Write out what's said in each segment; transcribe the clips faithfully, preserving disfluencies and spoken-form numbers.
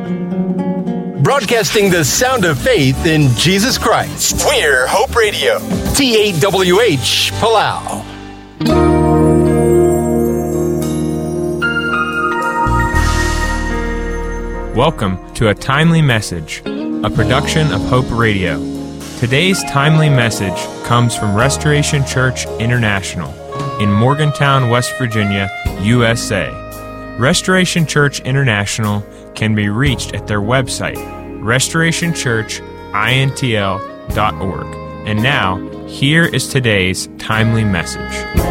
Broadcasting the sound of faith in Jesus Christ. We're Hope Radio. T A W H, Palau. Welcome to A Timely Message, a production of Hope Radio. Today's timely message comes from Restoration Church International in Morgantown, West Virginia, U S A. Restoration Church International can be reached at their website, restoration church intl dot org. And now, here is today's timely message.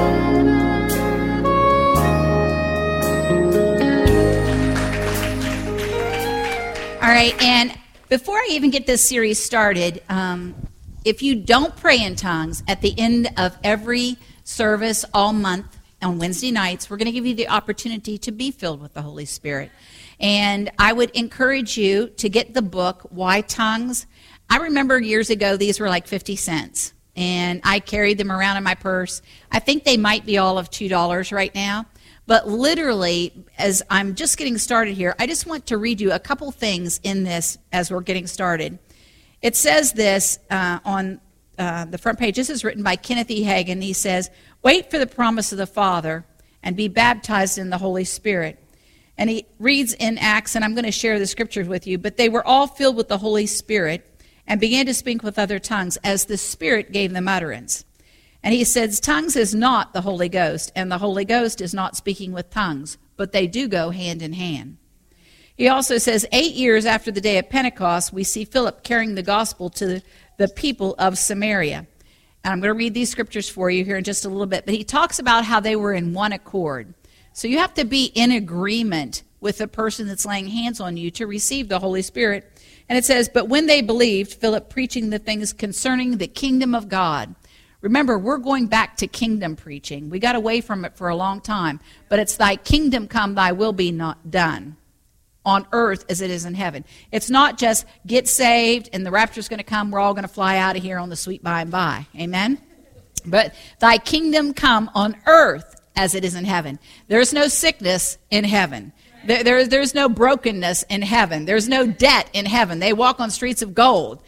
All right, and before I even get this series started, um, if you don't pray in tongues at the end of every service all month on Wednesday nights, we're going to give you the opportunity to be filled with the Holy Spirit. And I would encourage you to get the book, Why Tongues? I remember years ago, these were like fifty cents, and I carried them around in my purse. I think they might be all of two dollars right now. But literally, as I'm just getting started here, I just want to read you a couple things in this as we're getting started. It says this uh, on uh, the front page. This is written by Kenneth E. Hagin. He says, "Wait for the promise of the Father and be baptized in the Holy Spirit." And he reads in Acts, and I'm going to share the scriptures with you, "But they were all filled with the Holy Spirit and began to speak with other tongues as the Spirit gave them utterance." And he says, tongues is not the Holy Ghost, and the Holy Ghost is not speaking with tongues, but they do go hand in hand. He also says, eight years after the day of Pentecost, we see Philip carrying the gospel to the people of Samaria. And I'm going to read these scriptures for you here in just a little bit, but he talks about how they were in one accord. So you have to be in agreement with the person that's laying hands on you to receive the Holy Spirit. And it says, but when they believed, Philip preaching the things concerning the kingdom of God. Remember, we're going back to kingdom preaching. We got away from it for a long time. But it's thy kingdom come, thy will be not done on earth as it is in heaven. It's not just get saved and the rapture's going to come. We're all going to fly out of here on the sweet by and by. Amen? But thy kingdom come on earth as it is in heaven. There's no sickness in heaven. There, there, there's no brokenness in heaven. There's no debt in heaven. They walk on streets of gold.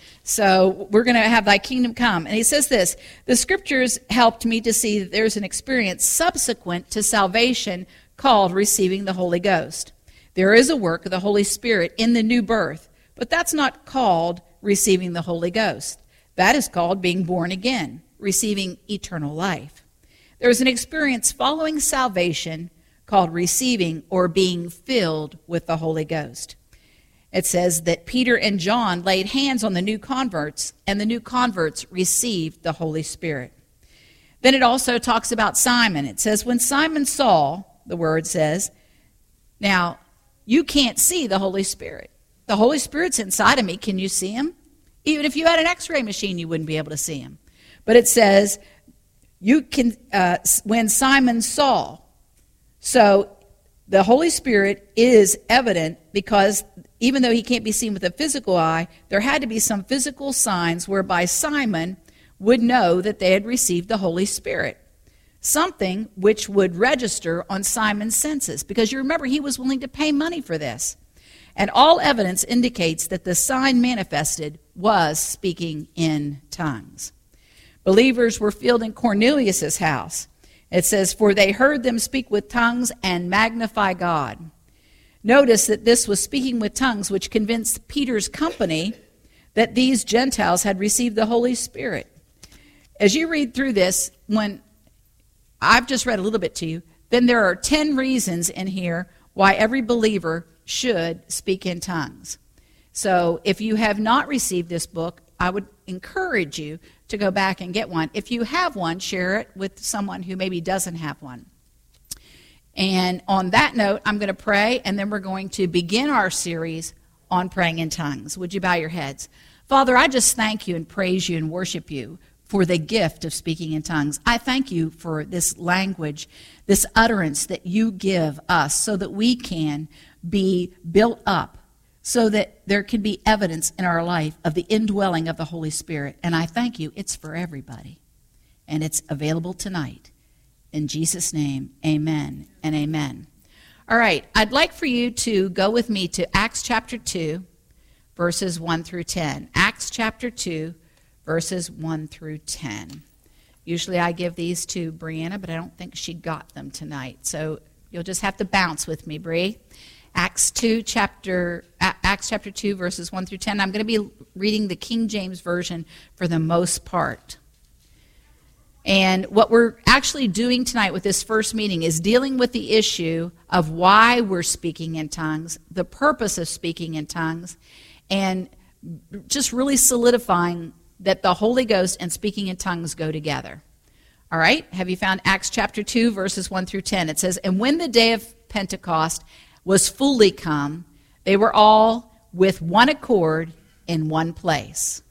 So we're going to have thy kingdom come. And he says this, the scriptures helped me to see that there's an experience subsequent to salvation called receiving the Holy Ghost. There is a work of the Holy Spirit in the new birth, but that's not called receiving the Holy Ghost. That is called being born again, receiving eternal life. There's an experience following salvation called receiving or being filled with the Holy Ghost. It says that Peter and John laid hands on the new converts, and the new converts received the Holy Spirit. Then it also talks about Simon. It says, when Simon saw, the word says, now, you can't see the Holy Spirit. The Holy Spirit's inside of me. Can you see him? Even if you had an x-ray machine, you wouldn't be able to see him. But it says, you can. Uh, when Simon saw, so the Holy Spirit is evident because even though he can't be seen with a physical eye, there had to be some physical signs whereby Simon would know that they had received the Holy Spirit. Something which would register on Simon's senses, because you remember he was willing to pay money for this. And all evidence indicates that the sign manifested was speaking in tongues. Believers were filled in Cornelius' house. It says, for they heard them speak with tongues and magnify God. Notice that this was speaking with tongues, which convinced Peter's company that these Gentiles had received the Holy Spirit. As you read through this, when I've just read a little bit to you, then there are ten reasons in here why every believer should speak in tongues. So if you have not received this book, I would encourage you to go back and get one. If you have one, share it with someone who maybe doesn't have one. And on that note, I'm going to pray, and then we're going to begin our series on praying in tongues. Would you bow your heads? Father, I just thank you and praise you and worship you for the gift of speaking in tongues. I thank you for this language, this utterance that you give us so that we can be built up, so that there can be evidence in our life of the indwelling of the Holy Spirit. And I thank you. It's for everybody. And it's available tonight. In Jesus' name, amen and amen. All right, I'd like for you to go with me to Acts chapter two, verses one through ten. Acts chapter two, verses one through ten. Usually I give these to Brianna, but I don't think she got them tonight. So you'll just have to bounce with me, Bree. Acts two, chapter Acts chapter two, verses one through ten. I'm going to be reading the King James Version for the most part. And what we're actually doing tonight with this first meeting is dealing with the issue of why we're speaking in tongues, the purpose of speaking in tongues, and just really solidifying that the Holy Ghost and speaking in tongues go together. All right? Have you found Acts chapter two, verses one through ten? It says, "And when the day of Pentecost was fully come, they were all with one accord in one place.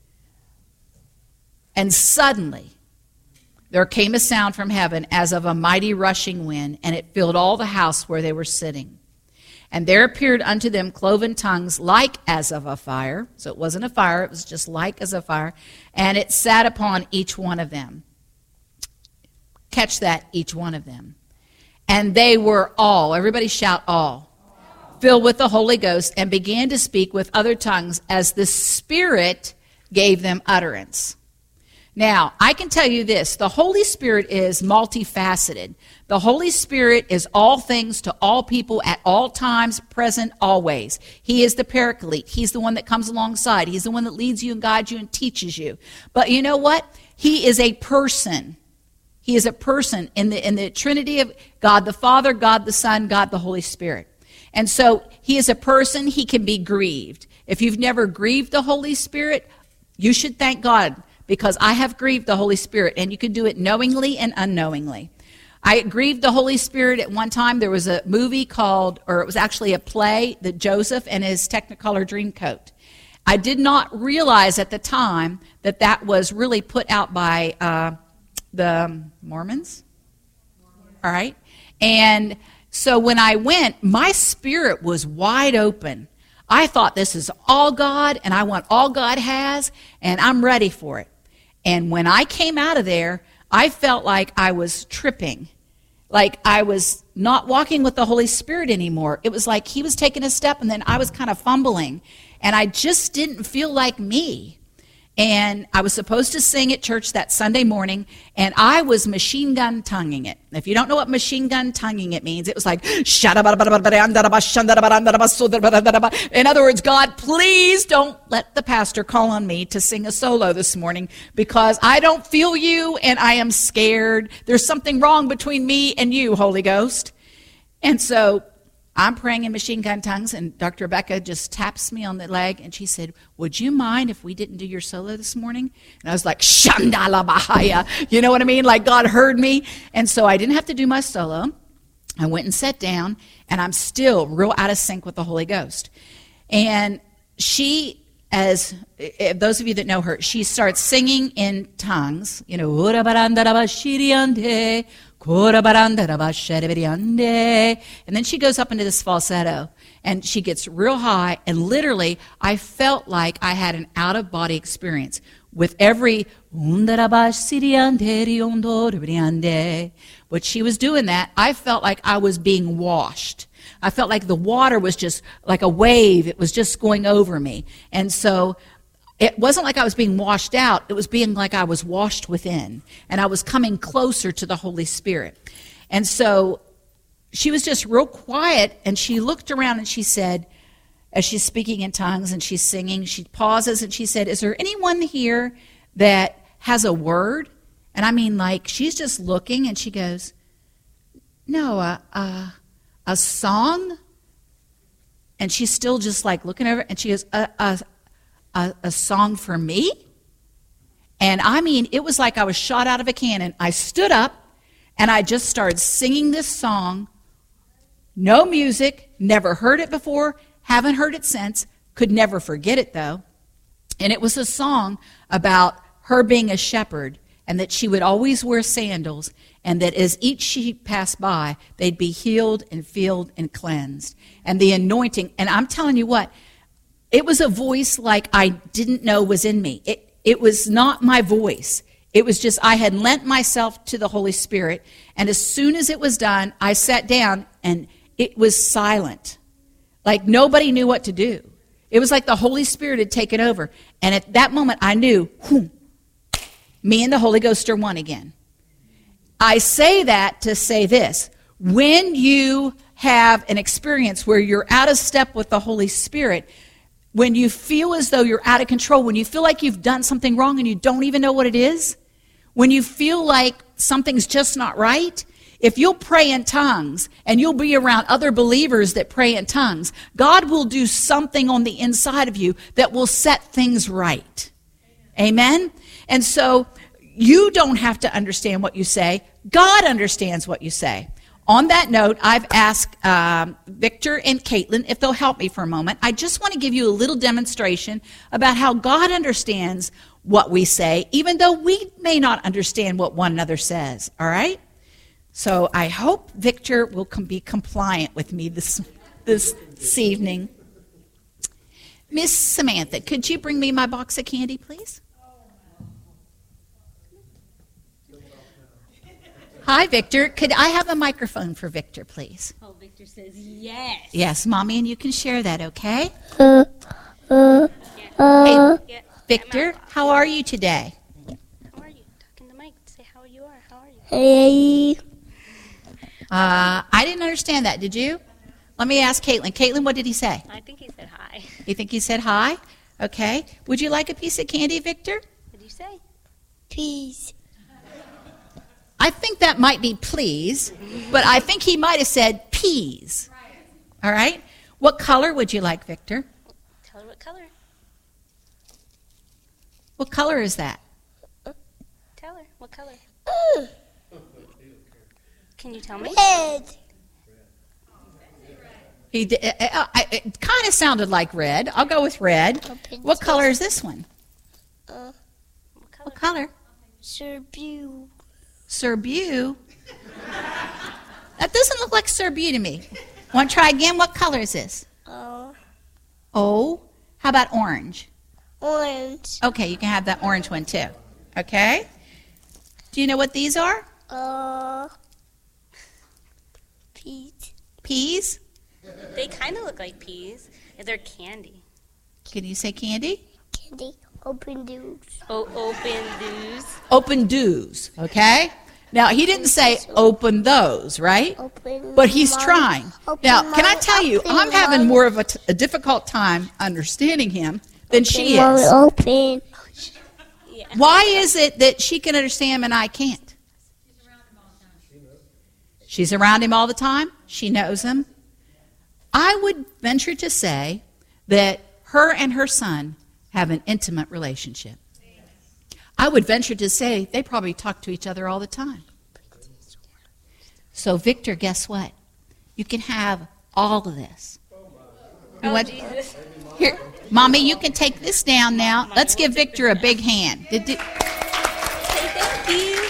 And suddenly there came a sound from heaven as of a mighty rushing wind, and it filled all the house where they were sitting. And there appeared unto them cloven tongues like as of a fire." So it wasn't a fire, it was just like as a fire. "And it sat upon each one of them." Catch that, each one of them. "And they were all," everybody shout all, "filled with the Holy Ghost, and began to speak with other tongues as the Spirit gave them utterance." Now, I can tell you this, the Holy Spirit is multifaceted. The Holy Spirit is all things to all people at all times, present, always. He is the Paraclete. He's the one that comes alongside. He's the one that leads you and guides you and teaches you. But you know what? He is a person. He is a person in the in the Trinity of God the Father, God the Son, God the Holy Spirit. And so he is a person. He can be grieved. If you've never grieved the Holy Spirit, you should thank God, because I have grieved the Holy Spirit, and you can do it knowingly and unknowingly. I grieved the Holy Spirit at one time. There was a movie called, or it was actually a play, that Joseph and his Technicolor Dreamcoat. I did not realize at the time that that was really put out by uh, the Mormons. All right? And so when I went, my spirit was wide open. I thought, this is all God, and I want all God has, and I'm ready for it. And when I came out of there, I felt like I was tripping, like I was not walking with the Holy Spirit anymore. It was like he was taking a step, and then I was kind of fumbling, and I just didn't feel like me. And I was supposed to sing at church that Sunday morning, and I was machine gun tonguing it. If you don't know what machine gun tonguing it means, it was like, in other words, God, please don't let the pastor call on me to sing a solo this morning, because I don't feel you and I am scared. There's something wrong between me and you, Holy Ghost. And so I'm praying in machine gun tongues, and Doctor Rebecca just taps me on the leg, and she said, "Would you mind if we didn't do your solo this morning?" And I was like, Shandala Bahaya. You know what I mean? Like God heard me. And so I didn't have to do my solo. I went and sat down, and I'm still real out of sync with the Holy Ghost. And she, as those of you that know her, she starts singing in tongues, you know, and then she goes up into this falsetto, and she gets real high, and literally I felt like I had an out-of-body experience with every what she was doing that. I felt like I was being washed. I felt like the water was just like a wave. It was just going over me. And so it wasn't like I was being washed out. It was being like I was washed within, and I was coming closer to the Holy Spirit. And so she was just real quiet, and she looked around and she said, as she's speaking in tongues and she's singing, she pauses and she said, "Is there anyone here that has a word?" And I mean, like, she's just looking, and she goes, "No, a, a, a song?" And she's still just like looking over, and she goes, a, a, a, a song for me? And I mean, it was like I was shot out of a cannon. I stood up, and I just started singing this song. No music, never heard it before, haven't heard it since, could never forget it though. And it was a song about her being a shepherd, and that she would always wear sandals, and that as each sheep passed by, they'd be healed and filled and cleansed. And the anointing, and I'm telling you what, it was a voice like I didn't know was in me. It, it was not my voice. It was just, I had lent myself to the Holy Spirit, and as soon as it was done, I sat down, and it was silent. Like nobody knew what to do. It was like the Holy Spirit had taken over. And at that moment, I knew, whew, me and the Holy Ghost are one again. I say that to say this. When you have an experience where you're out of step with the Holy Spirit, when you feel as though you're out of control, when you feel like you've done something wrong and you don't even know what it is, when you feel like something's just not right, if you'll pray in tongues and you'll be around other believers that pray in tongues, God will do something on the inside of you that will set things right. Amen? And so you don't have to understand what you say. God understands what you say. On that note, I've asked um, Victor and Caitlin if they'll help me for a moment. I just want to give you a little demonstration about how God understands what we say, even though we may not understand what one another says, all right? So I hope Victor will com- be compliant with me this, this, this evening. Miss Samantha, could you bring me my box of candy, please? Hi, Victor. Could I have a microphone for Victor, please? Oh, Victor says yes. Yes, Mommy, and you can share that, okay? Uh, uh, uh, Hey, Victor, how are you today? How are you? Talk in the mic. Say how you are. How are you? hey, Uh, I didn't understand that, did you? Let me ask Caitlin. Caitlin, what did he say? I think he said hi. You think he said hi? Okay. Would you like a piece of candy, Victor? What did you say? peace, I think that might be please, but I think he might have said peas. All right? What color would you like, Victor? Tell her what color. What color is that? Tell her what color. uh, Can you tell me? red, He did, uh, uh, uh, it kind of sounded like red. I'll go with red. Open What color is this one? uh, What color? What color? Serbu, Sir Bew. That doesn't look like Sir Bew to me. Want to try again? What color is this? uh, Oh, how about orange? orange, Okay, you can have that orange one too. Okay? Do you know what these are? uh, peach, Peas? They kind of look like peas. They're candy. Can you say candy? candy, open doors, O- open those. Open do's, okay? Now, he didn't say open those, right? open, But he's mom, trying. open Now, can I mom, tell you, open I'm having mom, more of a, t- a difficult time understanding him than she mom, is. open, Yeah. Why is it that she can understand him and I can't? She's around him all the time. She knows him. I would venture to say that her and her son have an intimate relationship. I would venture to say they probably talk to each other all the time. So, Victor, guess what? You can have all of this. You Oh, want- Jesus. Here, Mommy, you can take this down now. Let's give Victor a big hand. Did, did, Say thank you.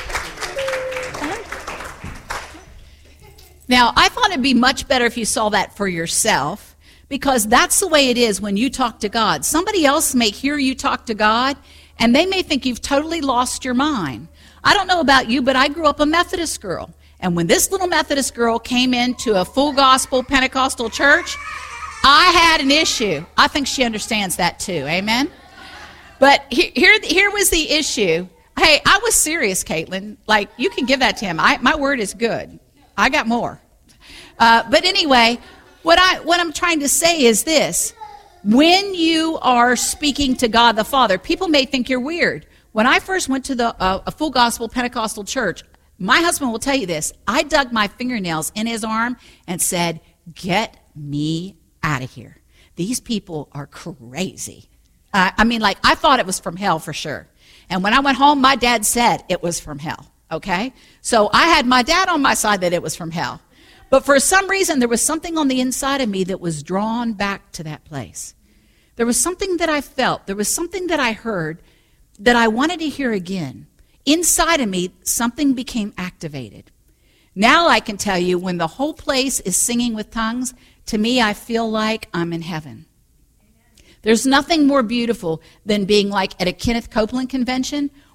Now, I thought it'd be much better if you saw that for yourself, because that's the way it is when you talk to God. Somebody else may hear you talk to God, and they may think you've totally lost your mind. I don't know about you, but I grew up a Methodist girl. And when this little Methodist girl came into a full gospel Pentecostal church, I had an issue. I think she understands that too. Amen? But he- here, here was the issue. Hey, I was serious, Caitlin. Like, you can give that to him. I, my word is good. I got more. Uh, but anyway, what, I, what I'm trying to say is this. When you are speaking to God the Father, people may think you're weird. When I first went to the uh, a full gospel Pentecostal church, my husband will tell you this. I dug my fingernails in his arm and said, "Get me out of here. These people are crazy." Uh, I mean, like, I thought it was from hell for sure. And when I went home, my dad said it was from hell, okay? So I had my dad on my side that it was from hell. But for some reason, there was something on the inside of me that was drawn back to that place. There was something that I felt. There was something that I heard that I wanted to hear again. Inside of me, something became activated. Now I can tell you, when the whole place is singing with tongues, to me, I feel like I'm in heaven. There's nothing more beautiful than being like at a Kenneth Copeland convention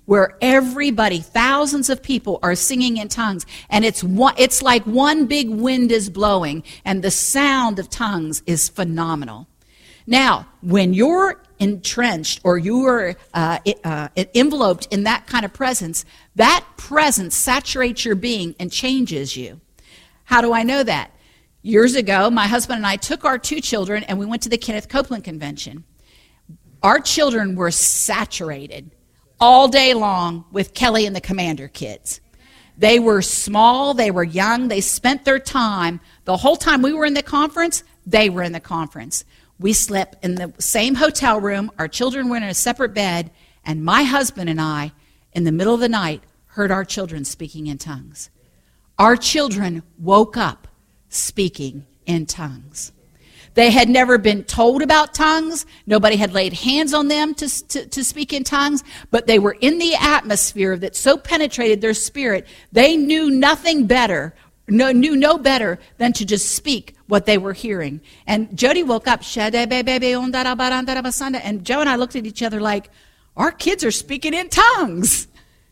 where everybody, thousands of people are singing in tongues, and it's one, it's like one big wind is blowing, and the sound of tongues is phenomenal. Now, when you're entrenched or you're uh, uh, enveloped in that kind of presence, that presence saturates your being and changes you. How do I know that? Years ago, my husband and I took our two children and we went to the Kenneth Copeland Convention. Our children were saturated all day long with Kelly and the Commander kids. They were small, they were young, they spent their time. The whole time we were in the conference, they were in the conference. We slept in the same hotel room, our children were in a separate bed, and my husband and I, in the middle of the night, heard our children speaking in tongues. Our children woke up speaking in tongues. They had never been told about tongues. Nobody had laid hands on them to, to, to speak in tongues, but they were in the atmosphere that so penetrated their spirit, they knew nothing better, no, knew no better than to just speak what they were hearing. And Jody woke up, and Joe and I looked at each other like, our kids are speaking in tongues.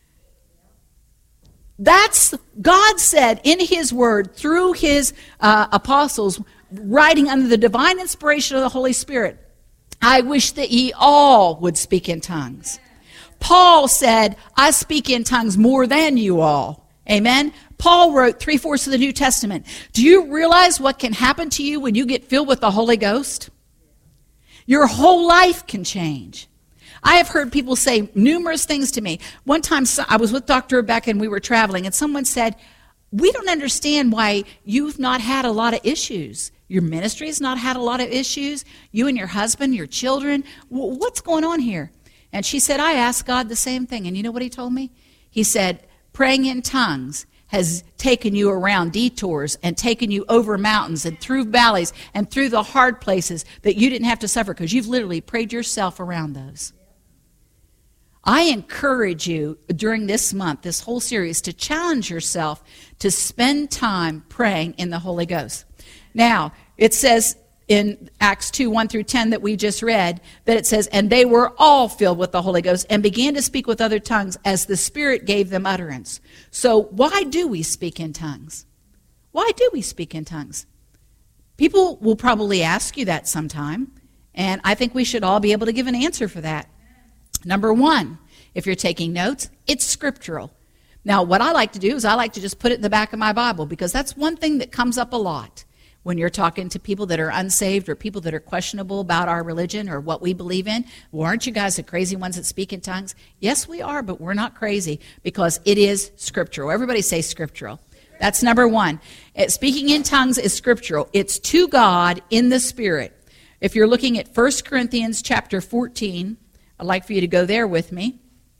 That's, God said in his word, through his uh, apostles, writing under the divine inspiration of the Holy Spirit, I wish that ye all would speak in tongues. Paul said, I speak in tongues more than you all. Amen? Paul wrote three-fourths of the New Testament. Do you realize what can happen to you when you get filled with the Holy Ghost? Your whole life can change. I have heard people say numerous things to me. One time I was with Doctor Rebecca and we were traveling, and someone said, we don't understand why you've not had a lot of issues. Your ministry has not had a lot of issues. You and your husband, your children, what's going on here? And she said, I asked God the same thing. And you know what he told me? He said, praying in tongues has taken you around detours and taken you over mountains and through valleys and through the hard places that you didn't have to suffer because you've literally prayed yourself around those. I encourage you during this month, this whole series, to challenge yourself to spend time praying in the Holy Ghost. Now, it says in Acts two, one through ten that we just read, that it says, and they were all filled with the Holy Ghost and began to speak with other tongues as the Spirit gave them utterance. So why do we speak in tongues? Why do we speak in tongues? People will probably ask you that sometime, and I think we should all be able to give an answer for that. Number one, if you're taking notes, it's scriptural. Now, what I like to do is I like to just put it in the back of my Bible, because that's one thing that comes up a lot when you're talking to people that are unsaved or people that are questionable about our religion or what we believe in. Well, aren't you guys the crazy ones that speak in tongues? Yes, we are, but we're not crazy because it is scriptural. Everybody say scriptural. That's number one. It, speaking in tongues is scriptural. It's to God in the Spirit. If you're looking at First Corinthians chapter fourteen, I'd like for you to go there with me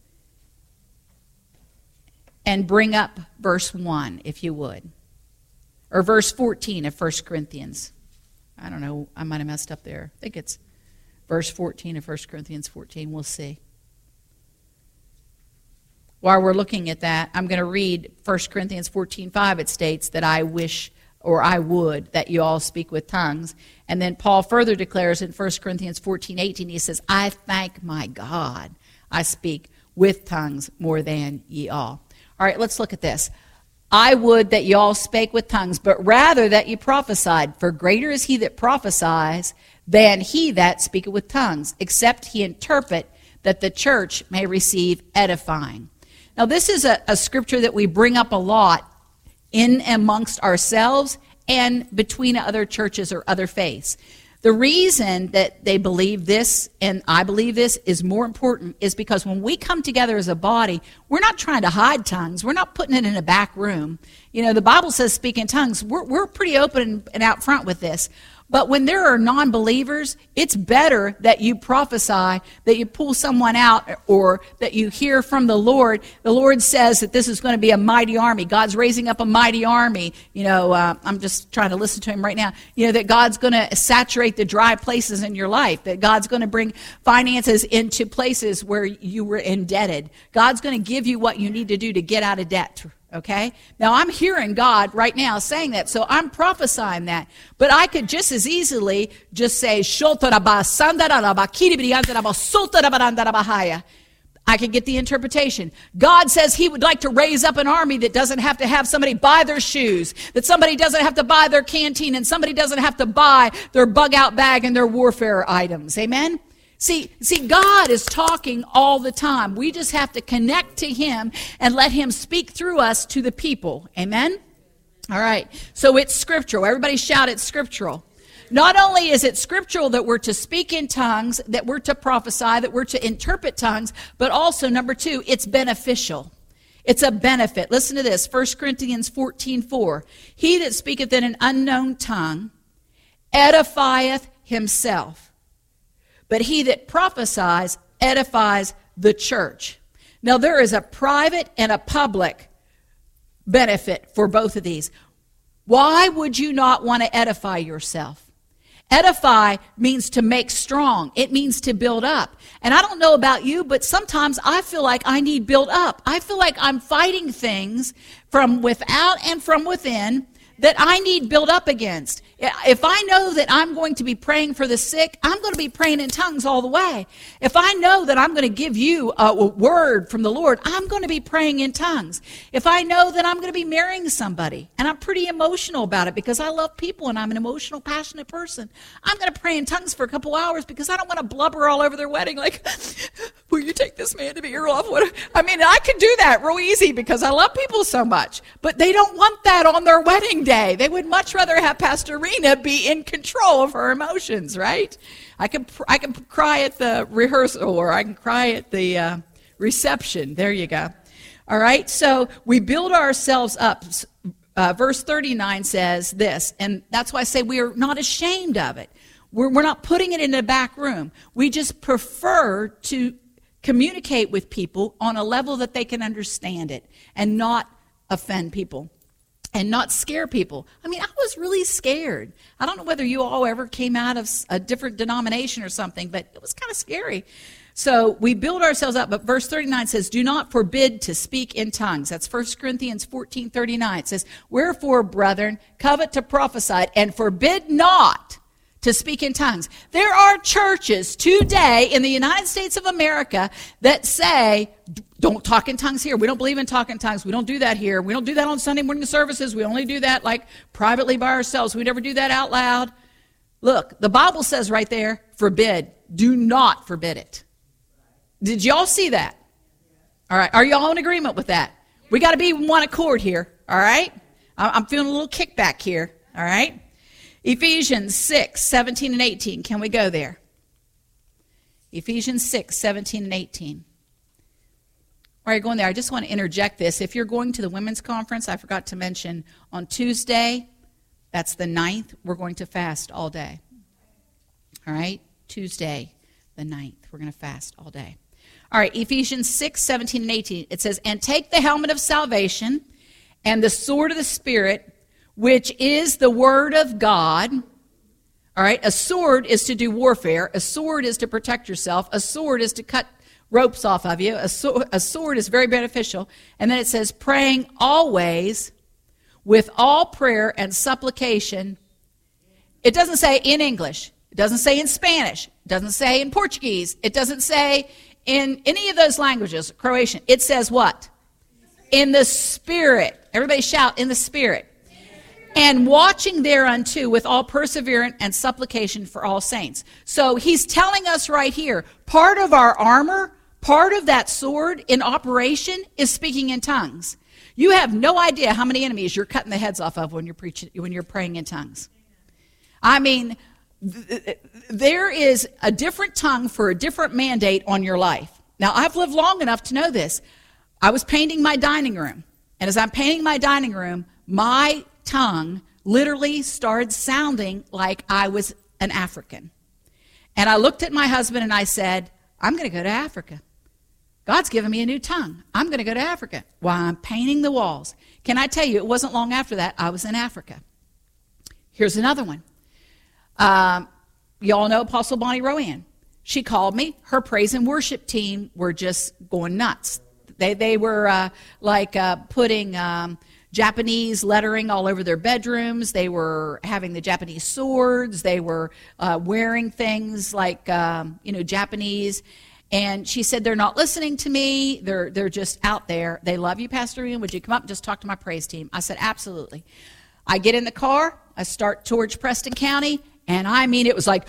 and bring up verse one, if you would. Or verse fourteen of First Corinthians. I don't know, I might have messed up there. I think it's verse fourteen of First Corinthians fourteen. We'll see. While we're looking at that, I'm going to read First Corinthians fourteen five. It states that I wish, or I would, that you all speak with tongues. And then Paul further declares in First Corinthians fourteen eighteen, he says, I thank my God I speak with tongues more than ye all. All right, let's look at this. I would that ye all spake with tongues, but rather that ye prophesied. For greater is he that prophesies than he that speaketh with tongues, except he interpret, that the church may receive edifying. Now, this is a, a scripture that we bring up a lot in amongst ourselves and between other churches or other faiths. The reason that they believe this, and I believe this, is more important is because when we come together as a body, we're not trying to hide tongues. We're not putting it in a back room. You know, the Bible says speak in tongues. We're, we're pretty open and out front with this. But when there are non-believers, it's better that you prophesy, that you pull someone out, or that you hear from the Lord. The Lord says that this is going to be a mighty army. God's raising up a mighty army. You know, uh, I'm just trying to listen to him right now. You know, that God's going to saturate the dry places in your life. That God's going to bring finances into places where you were indebted. God's going to give you what you need to do to get out of debt. Okay? Now, I'm hearing God right now saying that, so I'm prophesying that. But I could just as easily just say, I could get the interpretation. God says he would like to raise up an army that doesn't have to have somebody buy their shoes, that somebody doesn't have to buy their canteen, and somebody doesn't have to buy their bug out bag and their warfare items. Amen? See, see, God is talking all the time. We just have to connect to him and let him speak through us to the people. Amen? All right. So it's scriptural. Everybody shout, it's scriptural. Not only is it scriptural that we're to speak in tongues, that we're to prophesy, that we're to interpret tongues, but also, number two, it's beneficial. It's a benefit. Listen to this, First Corinthians fourteen four. He that speaketh in an unknown tongue edifieth himself, but he that prophesies edifies the church. Now, there is a private and a public benefit for both of these. Why would you not want to edify yourself? Edify means to make strong. It means to build up. And I don't know about you, but sometimes I feel like I need build up. I feel like I'm fighting things from without and from within that I need build up against. If I know that I'm going to be praying for the sick, I'm going to be praying in tongues all the way. If I know that I'm going to give you a word from the Lord, I'm going to be praying in tongues. If I know that I'm going to be marrying somebody, and I'm pretty emotional about it because I love people and I'm an emotional, passionate person, I'm going to pray in tongues for a couple hours because I don't want to blubber all over their wedding like, will you take this man to be your loved one? I mean, I can do that real easy because I love people so much, but they don't want that on their wedding day. They would much rather have Pastor Rena be in control of her emotions, right? I can I can cry at the rehearsal, or I can cry at the uh, reception. There you go. All right, so we build ourselves up. Uh, verse thirty-nine says this, and that's why I say we are not ashamed of it. We're, we're not putting it in the back room. We just prefer to communicate with people on a level that they can understand it and not offend people. And not scare people. I mean, I was really scared. I don't know whether you all ever came out of a different denomination or something, but it was kind of scary. So we build ourselves up. But verse thirty-nine says, do not forbid to speak in tongues. That's First Corinthians fourteen thirty-nine. It says, wherefore, brethren, covet to prophesy, and forbid not to speak in tongues. There are churches today in the United States of America that say, don't talk in tongues here. We don't believe in talking in tongues. We don't do that here. We don't do that on Sunday morning services. We only do that like privately by ourselves. We never do that out loud. Look, the Bible says right there, forbid. Do not forbid it. Did y'all see that? All right. Are y'all in agreement with that? We got to be in one accord here. All right. I'm feeling a little kickback here. All right. Ephesians six, seventeen and eighteen. Can we go there? Ephesians six, seventeen and eighteen. While you're going there, I just want to interject this. If you're going to the women's conference, I forgot to mention, on Tuesday, that's the ninth, we're going to fast all day. All right? Tuesday, the ninth, we're going to fast all day. All right, Ephesians six, seventeen and eighteen. It says, and take the helmet of salvation and the sword of the Spirit, which is the word of God. All right, a sword is to do warfare. A sword is to protect yourself. A sword is to cut ropes off of you. A, so- a sword is very beneficial. And then it says, praying always with all prayer and supplication. It doesn't say in English. It doesn't say in Spanish. It doesn't say in Portuguese. It doesn't say in any of those languages, Croatian. It says what? In the Spirit. Everybody shout, in the Spirit. And watching thereunto with all perseverance and supplication for all saints. So he's telling us right here, part of our armor, part of that sword in operation is speaking in tongues. You have no idea how many enemies you're cutting the heads off of when you're preaching, when you're praying in tongues. I mean, th- there is a different tongue for a different mandate on your life. Now, I've lived long enough to know this. I was painting my dining room, and as I'm painting my dining room, my tongue literally started sounding like I was an African. And I looked at my husband and I said, I'm going to go to Africa. God's given me a new tongue. I'm going to go to Africa while I'm painting the walls. Can I tell you, it wasn't long after that I was in Africa. Here's another one. Um, y'all know Apostle Bonnie Rowan. She called me. Her praise and worship team were just going nuts. They, they were uh, like uh, putting... Um, Japanese lettering all over their bedrooms. They were having the Japanese swords. They were uh, wearing things like, um, you know, Japanese. And she said, they're not listening to me. They're they're just out there. They love you, Pastor Ian. Would you come up and just talk to my praise team? I said, absolutely. I get in the car. I start towards Preston County. And I mean, it was like,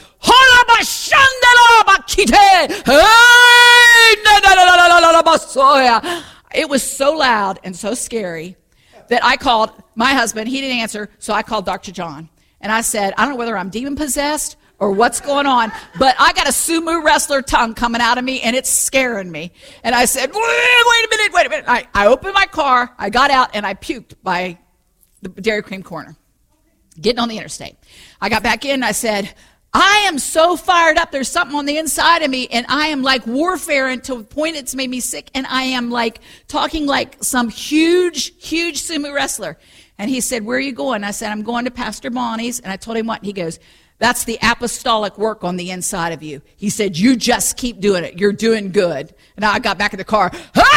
it was so loud and so scary that I called my husband. He didn't answer, so I called Doctor John. And I said, I don't know whether I'm demon-possessed or what's going on, but I got a sumo wrestler tongue coming out of me, and it's scaring me. And I said, wait, wait a minute, wait a minute. I, I opened my car, I got out, and I puked by the Dairy Cream corner, getting on the interstate. I got back in, and I said, I am so fired up. There's something on the inside of me, and I am like warfaring to the point it's made me sick, and I am like talking like some huge, huge sumo wrestler. And he said, where are you going? I said, I'm going to Pastor Bonnie's. And I told him what? And he goes, that's the apostolic work on the inside of you. He said, you just keep doing it. You're doing good. And I got back in the car.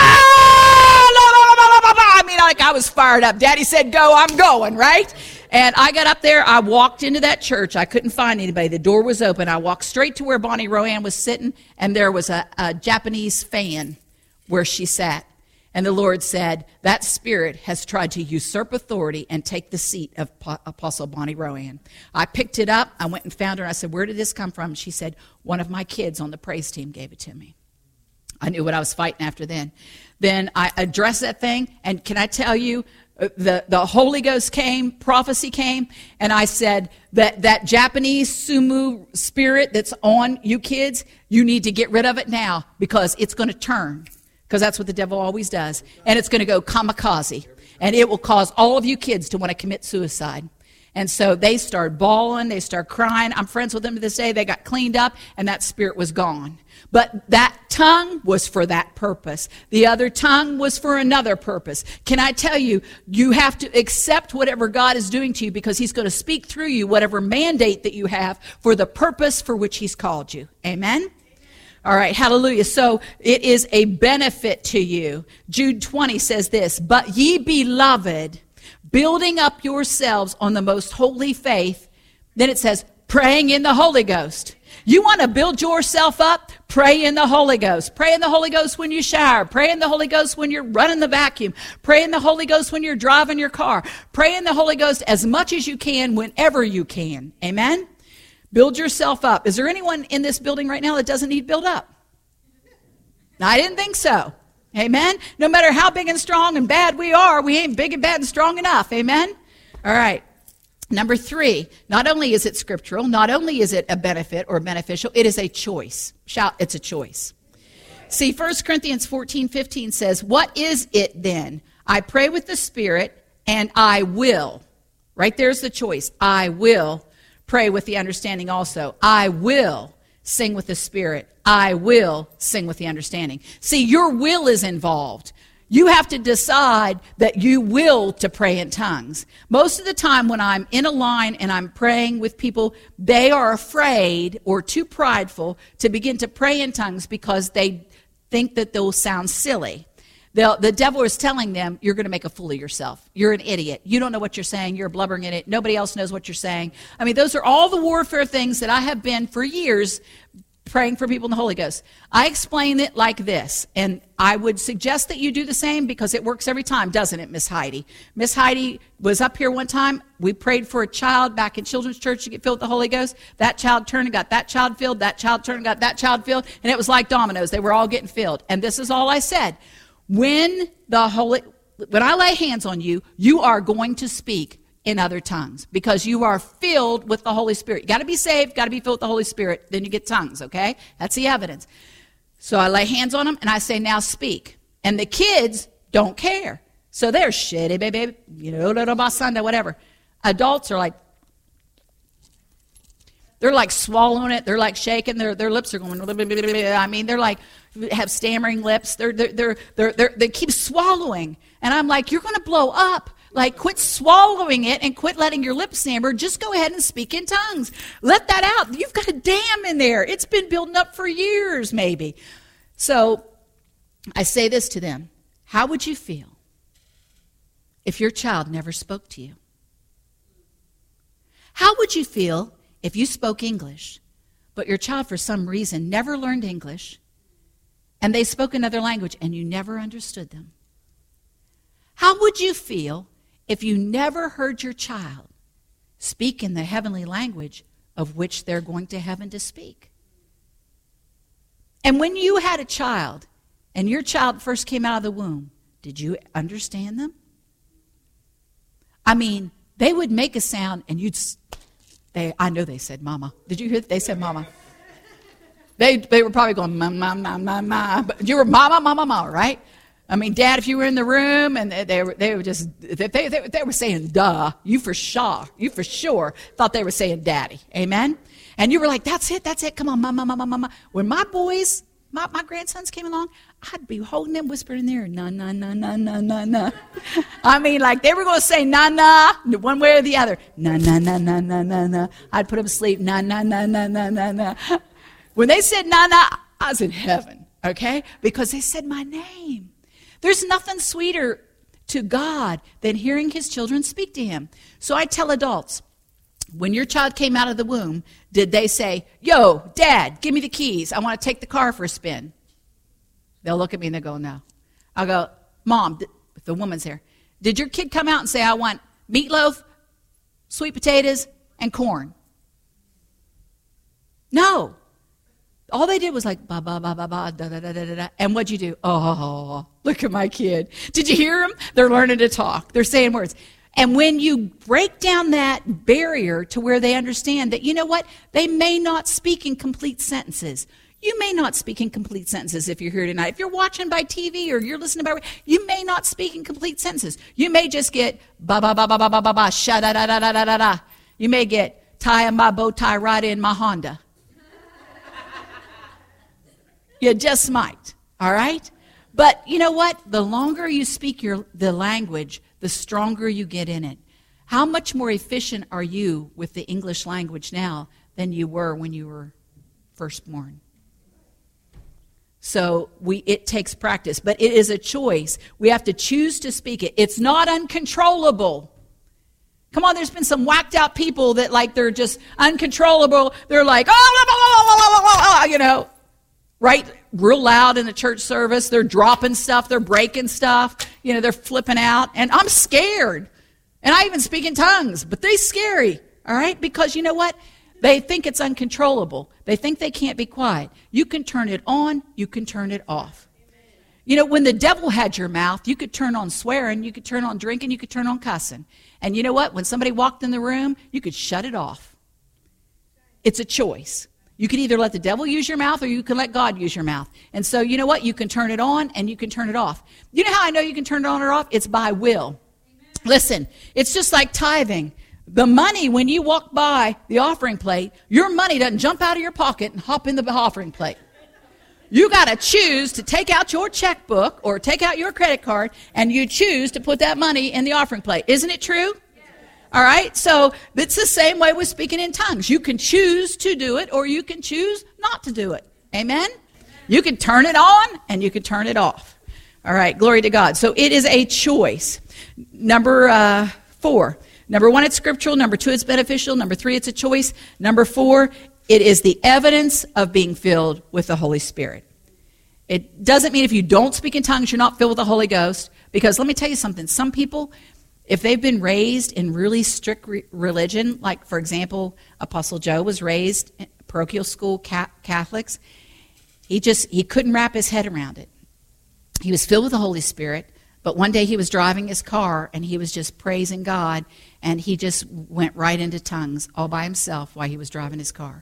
I mean, like I was fired up. Daddy said, go, I'm going, right? And I got up there. I walked into that church. I couldn't find anybody. The door was open. I walked straight to where Bonnie Rowan was sitting, and there was a, a Japanese fan where she sat. And the Lord said, that spirit has tried to usurp authority and take the seat of Apostle Bonnie Rowan. I picked it up. I went and found her. I said, where did this come from? She said, one of my kids on the praise team gave it to me. I knew what I was fighting after then. Then I addressed that thing, and can I tell you, the, the Holy Ghost came, prophecy came, and I said that that Japanese sumo spirit that's on you kids, you need to get rid of it now because it's going to turn. Because that's what the devil always does. And it's going to go kamikaze. And it will cause all of you kids to want to commit suicide. And so they start bawling. They start crying. I'm friends with them to this day. They got cleaned up, and that spirit was gone. But that tongue was for that purpose. The other tongue was for another purpose. Can I tell you, you have to accept whatever God is doing to you because he's going to speak through you, whatever mandate that you have for the purpose for which he's called you. Amen? All right, hallelujah. So it is a benefit to you. Jude twenty says this, but ye beloved, building up yourselves on the most holy faith. Then it says, praying in the Holy Ghost. You want to build yourself up? Pray in the Holy Ghost. Pray in the Holy Ghost when you shower. Pray in the Holy Ghost when you're running the vacuum. Pray in the Holy Ghost when you're driving your car. Pray in the Holy Ghost as much as you can whenever you can. Amen? Build yourself up. Is there anyone in this building right now that doesn't need build up? I didn't think so. Amen? No matter how big and strong and bad we are, we ain't big and bad and strong enough. Amen? All right. Number three, not only is it scriptural, not only is it a benefit or beneficial, it is a choice. Shout, it's a choice. See, First Corinthians fourteen fifteen says, what is it then? I pray with the Spirit, and I will. Right there's the choice. I will pray with the understanding also. I will sing with the Spirit. I will sing with the understanding. See, your will is involved. You have to decide that you will to pray in tongues. Most of the time when I'm in a line and I'm praying with people, they are afraid or too prideful to begin to pray in tongues because they think that they'll sound silly. They'll, the devil is telling them, you're going to make a fool of yourself. You're an idiot. You don't know what you're saying. You're blubbering in it. Nobody else knows what you're saying. I mean, those are all the warfare things that I have been for years praying for people in the Holy Ghost. I explain it like this, and I would suggest that you do the same because it works every time, doesn't it, Miss Heidi? Miss Heidi was up here one time. We prayed for a child back in Children's Church to get filled with the Holy Ghost. That child turned and got that child filled. That child turned and got that child filled. And it was like dominoes. They were all getting filled. And this is all I said. When the Holy, when I lay hands on you, you are going to speak in other tongues because you are filled with the Holy Spirit. You got to be saved, got to be filled with the Holy Spirit, then you get tongues, okay? That's the evidence. So I lay hands on them and I say, now speak. And the kids don't care. So they're shitty, baby, you know, Sunday, whatever. Adults are like, they're like swallowing it. They're like shaking. Their their lips are going. I mean, they're like have stammering lips. They're they're they're they're, they're they keep swallowing. And I'm like, you're going to blow up. Like, quit swallowing it and quit letting your lips stammer. Just go ahead and speak in tongues. Let that out. You've got a dam in there. It's been building up for years, maybe. So I say this to them. How would you feel if your child never spoke to you? How would you feel if you spoke English, but your child for some reason never learned English, and they spoke another language and you never understood them. How would you feel if you never heard your child speak in the heavenly language of which they're going to heaven to speak? And when you had a child and your child first came out of the womb, did you understand them? I mean, they would make a sound and you'd, they, I know they said mama. Did you hear that? They said mama. They, they were probably going, ma, ma, ma, ma, ma. But you were mama, mama, mama, right? I mean, Dad, if you were in the room and they, they were, they were just, they, they, they were saying duh, you for sure, you for sure thought they were saying daddy. Amen? And you were like, that's it, that's it, come on, mama, mama, mama. When my boys, my, my grandsons came along, I'd be holding them, whispering in there, na, na, na, na, na, na, na. I mean, like they were going to say na, na, one way or the other. Na, na, na, na, na, na, na. I'd put them to sleep, na, na, na, na, na, na, na. When they said na, na, I was in heaven, okay? Because they said my name. There's nothing sweeter to God than hearing his children speak to him. So I tell adults, when your child came out of the womb, did they say, yo, Dad, give me the keys. I want to take the car for a spin. They'll look at me and they'll go, no. I'll go, Mom, if the woman's there, did your kid come out and say, I want meatloaf, sweet potatoes, and corn? No. All they did was like, ba, ba, ba, ba, ba, da, da, da, da, da. And what'd you do? Oh, look at my kid. Did you hear them? They're learning to talk. They're saying words. And when you break down that barrier to where they understand that, you know what? They may not speak in complete sentences. You may not speak in complete sentences if you're here tonight. If you're watching by T V or you're listening by, you may not speak in complete sentences. You may just get ba, ba, ba, ba, ba, ba, ba, ba, sha, da, da, da, da, da, da, da. You may get tie my bow tie right in my Honda. You just might, all right? But you know what? The longer you speak your the language, the stronger you get in it. How much more efficient are you with the English language now than you were when you were first born? So we it takes practice, but it is a choice. We have to choose to speak it. It's not uncontrollable. Come on, there's been some whacked out people that like they're just uncontrollable. They're like, oh, blah, blah, blah, blah, blah, blah, you know. Right, real loud in the church service. They're dropping stuff. They're breaking stuff. You know, they're flipping out. And I'm scared. And I even speak in tongues. But they're scary, all right? Because you know what? They think it's uncontrollable. They think they can't be quiet. You can turn it on. You can turn it off. You know, when the devil had your mouth, you could turn on swearing. You could turn on drinking. You could turn on cussing. And you know what? When somebody walked in the room, you could shut it off. It's a choice. You can either let the devil use your mouth or you can let God use your mouth. And so you know what? You can turn it on and you can turn it off. You know how I know you can turn it on or off? It's by will. Amen. Listen, it's just like tithing. The money, when you walk by the offering plate, your money doesn't jump out of your pocket and hop in the offering plate. You got to choose to take out your checkbook or take out your credit card and you choose to put that money in the offering plate. Isn't it true? All right, so it's the same way with speaking in tongues. You can choose to do it or you can choose not to do it. Amen? Amen? You can turn it on and you can turn it off. All right, glory to God. So it is a choice. Number uh, four. Number one, it's scriptural. Number two, it's beneficial. Number three, it's a choice. Number four, it is the evidence of being filled with the Holy Spirit. It doesn't mean if you don't speak in tongues, you're not filled with the Holy Ghost. Because let me tell you something. Some people, if they've been raised in really strict re- religion, like, for example, Apostle Joe was raised in parochial school ca- Catholics, he just, he couldn't wrap his head around it. He was filled with the Holy Spirit, but one day he was driving his car, and he was just praising God, and he just went right into tongues all by himself while he was driving his car.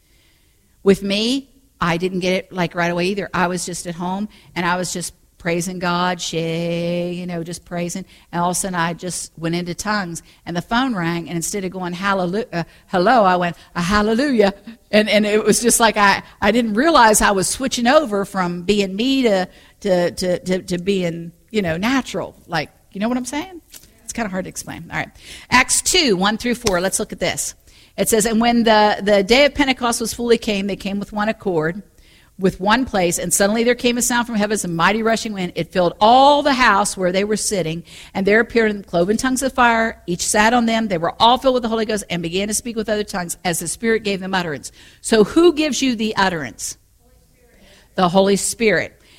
With me, I didn't get it, like, right away either. I was just at home, and I was just praising God, shay, you know, just praising. And all of a sudden, I just went into tongues, and the phone rang, and instead of going hallelujah, uh, hello, I went a hallelujah, and and it was just like I, I didn't realize I was switching over from being me to to to to, to being, you know, natural. Like, you know what I'm saying? It's kind of hard to explain. All right, Acts two one through four. Let's look at this. It says, and when the the day of Pentecost was fully came, they came with one accord, with one place, and suddenly there came a sound from heaven as a mighty rushing wind. It filled all the house where they were sitting, and there appeared in cloven tongues of fire. Each sat on them. They were all filled with the Holy Ghost and began to speak with other tongues as the Spirit gave them utterance. So who gives you the utterance? Holy Spirit. The Holy Spirit.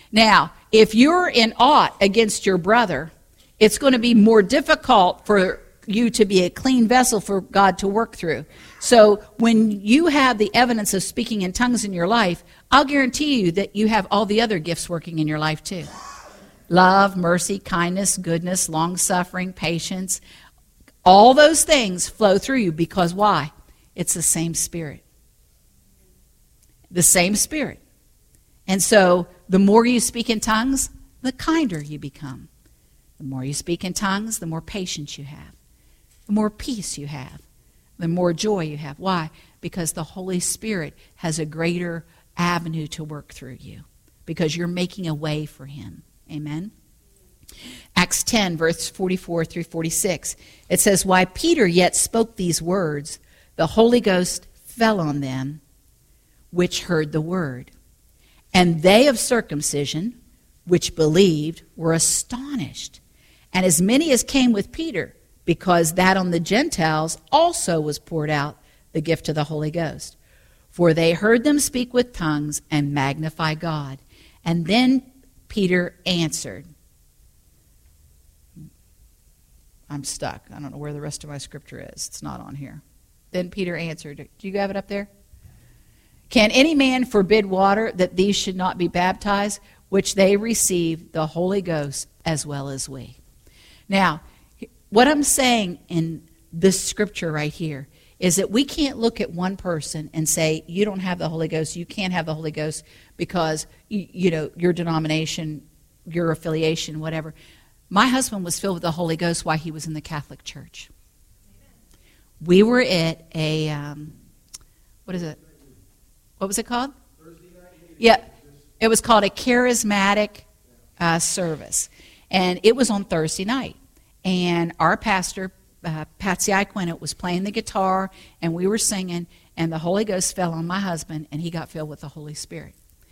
Now, if you're in ought against your brother, it's going to be more difficult for you to be a clean vessel for God to work through. So when you have the evidence of speaking in tongues in your life, I'll guarantee you that you have all the other gifts working in your life too. Love, mercy, kindness, goodness, long-suffering, patience. All those things flow through you because why? It's the same Spirit. The same Spirit. And so the more you speak in tongues, the kinder you become. The more you speak in tongues, the more patience you have. The more peace you have. The more joy you have. Why? Because the Holy Spirit has a greater avenue to work through you. Because you're making a way for Him. Amen? Acts ten, verse forty-four through forty-six. It says, "Why Peter yet spoke these words, the Holy Ghost fell on them, which heard the word. And they of circumcision, which believed, were astonished. And as many as came with Peter, because that on the Gentiles also was poured out the gift of the Holy Ghost. For they heard them speak with tongues and magnify God. And then Peter answered." I'm stuck. I don't know where the rest of my scripture is. It's not on here. Then Peter answered. Do you have it up there? "Can any man forbid water that these should not be baptized, which they receive the Holy Ghost as well as we?" Now, what I'm saying in this scripture right here is that we can't look at one person and say, you don't have the Holy Ghost, you can't have the Holy Ghost because, you, you know, your denomination, your affiliation, whatever. My husband was filled with the Holy Ghost while he was in the Catholic Church. We were at a, um, what is it? What was it called? Yeah, it was called a charismatic uh, service. And it was on Thursday night. And our pastor, uh, Patsy Iquinit, was playing the guitar, and we were singing, and the Holy Ghost fell on my husband, and he got filled with the Holy Spirit.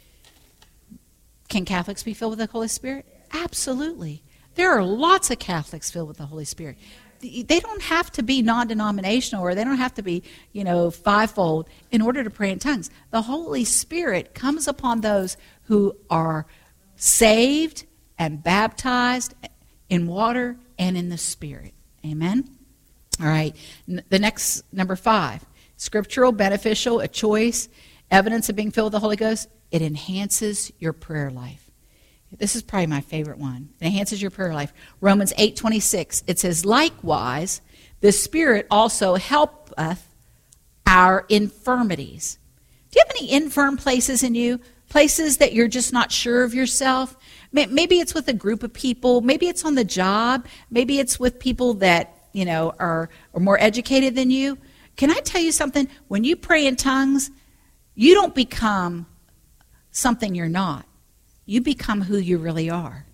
Can Catholics be filled with the Holy Spirit? Absolutely. There are lots of Catholics filled with the Holy Spirit. They don't have to be non-denominational, or they don't have to be, you know, fivefold in order to pray in tongues. The Holy Spirit comes upon those who are saved and baptized in water and in the Spirit. Amen? All right. The next, number five, scriptural, beneficial, a choice, evidence of being filled with the Holy Ghost. It enhances your prayer life. This is probably my favorite one. It enhances your prayer life. Romans eight twenty-six. It says, "Likewise, the Spirit also helpeth our infirmities." Do you have any infirm places in you? Places that you're just not sure of yourself? Maybe it's with a group of people. Maybe it's on the job. Maybe it's with people that, you know, are, are more educated than you. Can I tell you something? When you pray in tongues, you don't become something you're not. You become who you really are.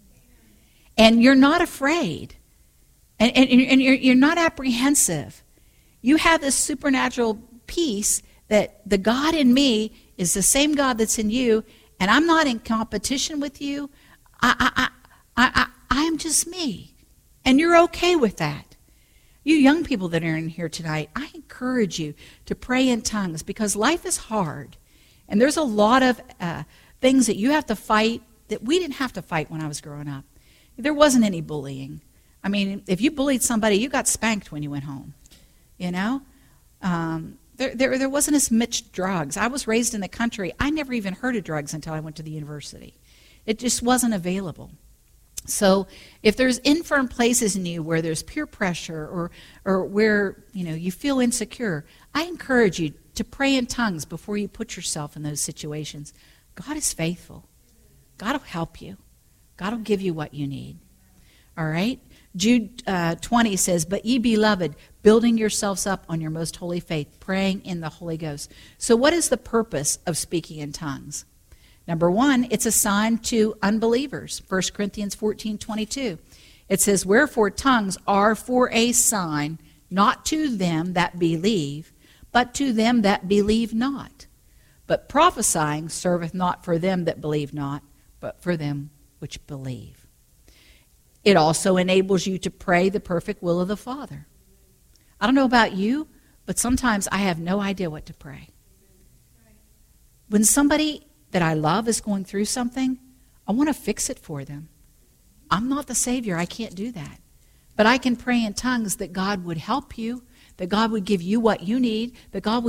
And you're not afraid. And, and, and you're, you're not apprehensive. You have this supernatural peace that the God in me is the same God that's in you, and I'm not in competition with you. I, I, I, I, I am just me. And you're okay with that. You young people that are in here tonight, I encourage you to pray in tongues because life is hard. And there's a lot of uh, things that you have to fight that we didn't have to fight when I was growing up. There wasn't any bullying. I mean, if you bullied somebody, you got spanked when you went home. You know? Um, there, there, there wasn't as much drugs. I was raised in the country. I never even heard of drugs until I went to the university. It just wasn't available. So if there's infirm places in you where there's peer pressure or, or where, you know, you feel insecure, I encourage you to pray in tongues before you put yourself in those situations. God is faithful. God will help you. God will give you what you need. All right? Jude uh, twenty says, "But ye beloved, building yourselves up on your most holy faith, praying in the Holy Ghost." So what is the purpose of speaking in tongues? Number one, it's a sign to unbelievers. First Corinthians fourteen twenty-two. It says, "Wherefore tongues are for a sign, not to them that believe, but to them that believe not. But prophesying serveth not for them that believe not, but for them which believe." It also enables you to pray the perfect will of the Father. I don't know about you, but sometimes I have no idea what to pray. When somebody that I love is going through something, I want to fix it for them. I'm not the Savior. I can't do that. But I can pray in tongues that God would help you, that God would give you what you need, that God would